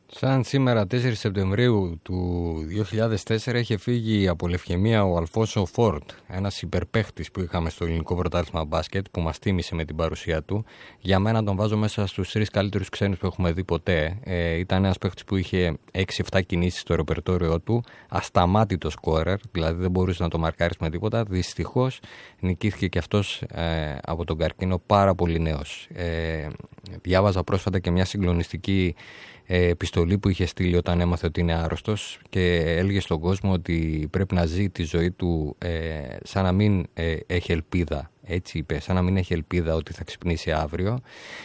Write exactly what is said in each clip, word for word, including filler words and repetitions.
Σαν σήμερα τέσσερις Σεπτεμβρίου του δύο χιλιάδες τέσσερα είχε φύγει από λευχαιμία ο Αλφόνσο Φόρντ, ένας υπερπαίχτης που είχαμε στο ελληνικό πρωτάθλημα μπάσκετ, που μας τίμησε με την παρουσία του. Για μένα τον βάζω μέσα στους τρεις καλύτερους ξένους που έχουμε δει ποτέ. Ε, ήταν ένας παίχτης που είχε έξι εφτά κινήσεις στο ρεπερτόριό του, ασταμάτητο σκόρερ, δηλαδή δεν μπορούσε να το μαρκάρεις με τίποτα. Δυστυχώς νικήθηκε και αυτός ε, από τον καρκίνο πάρα πολύ νέος. Ε, διάβαζα πρόσφατα και μια συγκλονιστική επιστολή που είχε στείλει όταν έμαθε ότι είναι άρρωστος και έλεγε στον κόσμο ότι πρέπει να ζει τη ζωή του ε, σαν να μην ε, έχει ελπίδα. Έτσι είπε, σαν να μην έχει ελπίδα ότι θα ξυπνήσει αύριο.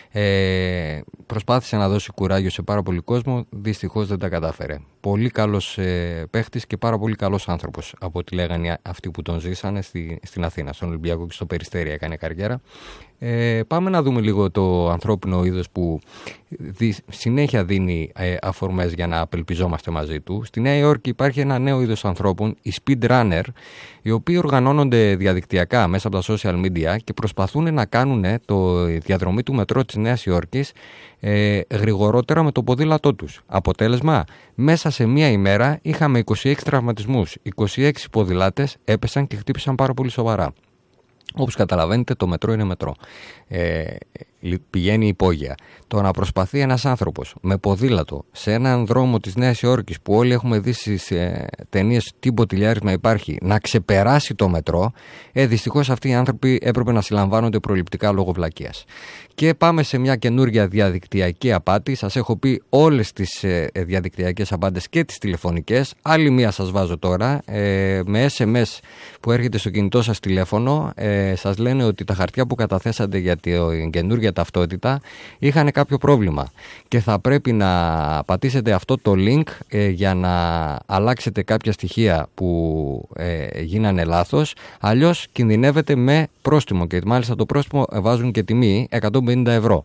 Ε, προσπάθησε να δώσει κουράγιο σε πάρα πολύ κόσμο, δυστυχώς δεν τα κατάφερε. Πολύ καλός ε, παίχτης και πάρα πολύ καλός άνθρωπος, από ό,τι λέγανε αυτοί που τον ζήσανε στη, στην Αθήνα, στον Ολυμπιακό και στο Περιστέρι έκανε καριέρα. Ε, πάμε να δούμε λίγο το ανθρώπινο είδος που δι, συνέχεια δίνει ε, αφορμές για να απελπιζόμαστε μαζί του. Στη Νέα Υόρκη υπάρχει ένα νέο είδος ανθρώπων, οι speedrunner, οι οποίοι οργανώνονται διαδικτυακά μέσα από τα social media και προσπαθούν να κάνουν το διαδρομή του μετρό της Νέας Υόρκης ε, γρηγορότερα με το ποδήλατό τους. Αποτέλεσμα, μέσα σε μία ημέρα είχαμε είκοσι έξι τραυματισμούς, είκοσι έξι ποδηλάτες έπεσαν και χτύπησαν πάρα πολύ σοβαρά. Όπως καταλαβαίνετε, το μετρό είναι μετρό. Ε, πηγαίνει υπόγεια. Το να προσπαθεί ένας άνθρωπος με ποδήλατο σε έναν δρόμο της Νέας Υόρκης που όλοι έχουμε δει στις ε, ταινίες τι μποτιλιάρισμα υπάρχει, να ξεπεράσει το μετρό, ε, δυστυχώς αυτοί οι άνθρωποι έπρεπε να συλλαμβάνονται προληπτικά λόγω βλακείας. Και πάμε σε μια καινούργια διαδικτυακή απάτη. Σας έχω πει όλες τις ε, διαδικτυακές απάτες και τις τηλεφωνικές. Άλλη μία σας βάζω τώρα. Ε, με ες εμ ες που έρχεται στο κινητό σας τηλέφωνο, ε, σας λένε ότι τα χαρτιά που καταθέσατε για την καινούργια ταυτότητα είχαν κάποιο πρόβλημα. Και θα πρέπει να πατήσετε αυτό το link ε, για να αλλάξετε κάποια στοιχεία που ε, γίνανε λάθος. Αλλιώς κινδυνεύετε με πρόστιμο. Και μάλιστα το πρόστιμο βάζουν και τιμή εκατόν πενήντα ευρώ.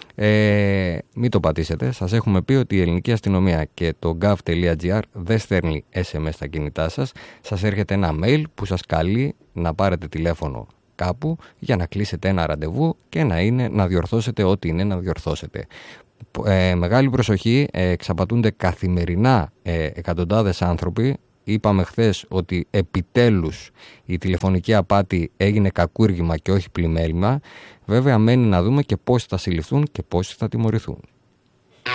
Ε, μην το πατήσετε. Σας έχουμε πει ότι η ελληνική αστυνομία και το gov.gr δεν στέλνει ες εμ ες στα κινητά σας. Σας έρχεται ένα mail που σας καλεί να πάρετε τηλέφωνο κάπου για να κλείσετε ένα ραντεβού και να, είναι, να διορθώσετε ό,τι είναι να διορθώσετε. Ε, μεγάλη προσοχή, ε, εξαπατούνται καθημερινά ε, εκατοντάδες άνθρωποι. Είπαμε χθες ότι επιτέλους η τηλεφωνική απάτη έγινε κακούργημα και όχι πλημέλημα. Βέβαια μένει να δούμε και πόσοι θα συλληφθούν και πόσοι θα τιμωρηθούν.